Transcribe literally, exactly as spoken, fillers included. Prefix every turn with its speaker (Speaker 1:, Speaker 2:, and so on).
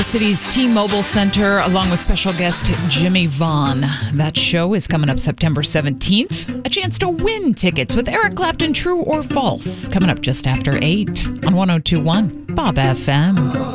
Speaker 1: City's T-Mobile Center, along with special guest Jimmy Vaughn. That show is coming up September seventeenth. A chance to win tickets with Eric Clapton, True or False, coming up just after eight on one oh two point one Bob F M.